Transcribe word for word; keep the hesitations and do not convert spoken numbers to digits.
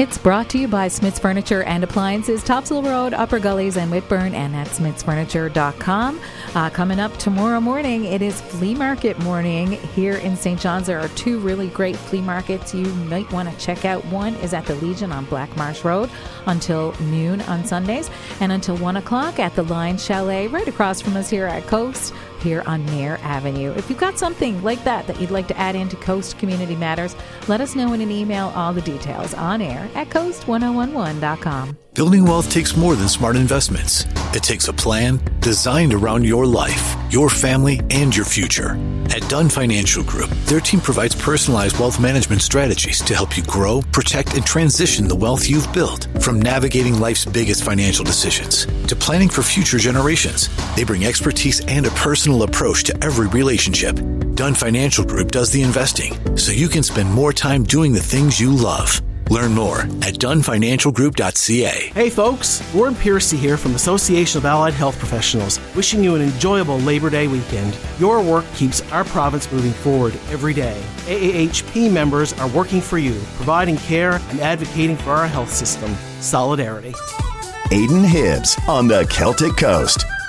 It's brought to you by Smith's Furniture and Appliances, Topsail Road, Upper Gullies, and Whitburn, and at smiths furniture dot com. Uh, coming up tomorrow morning, it is flea market morning here in Saint John's. There are two really great flea markets you might want to check out. One is at the Legion on Black Marsh Road until noon on Sundays, and until one o'clock at the Line Chalet right across from us here at Coast, here on Mayor Avenue. If you've got something like that that you'd like to add into Coast Community Matters, let us know in an email. All the details on air at coast ten eleven dot com. Building wealth takes more than smart investments. It takes a plan designed around your life, your family, and your future. At Dunn Financial Group, their team provides personalized wealth management strategies to help you grow, protect, and transition the wealth you've built. From navigating life's biggest financial decisions to planning for future generations, they bring expertise and a personal approach to every relationship. Dunn Financial Group does the investing so you can spend more time doing the things you love. Learn more at dun financial group dot c a. Hey folks, Warren Piercy here from Association of Allied Health Professionals, wishing you an enjoyable Labor Day weekend. Your work keeps our province moving forward every day. A A H P members are working for you, providing care and advocating for our health system. Solidarity. Aidan Hibbs on the Celtic Coast.